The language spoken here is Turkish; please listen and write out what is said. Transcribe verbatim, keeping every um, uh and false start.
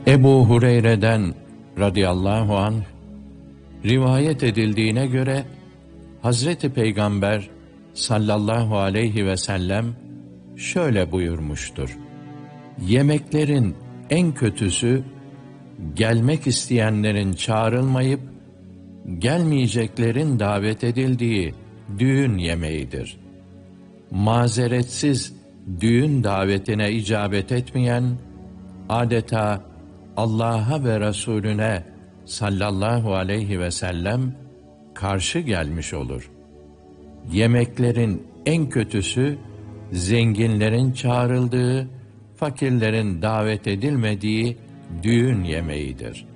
Ebu Hureyre'den radıyallahu anh rivayet edildiğine göre Hazreti Peygamber sallallahu aleyhi ve sellem şöyle buyurmuştur: Yemeklerin en kötüsü gelmek isteyenlerin çağrılmayıp gelmeyeceklerin davet edildiği düğün yemeğidir. Mazeretsiz düğün davetine icabet etmeyen adeta Allah'a ve Resulüne sallallahu aleyhi ve sellem karşı gelmiş olur. Yemeklerin en kötüsü zenginlerin çağrıldığı, fakirlerin davet edilmediği düğün yemeğidir.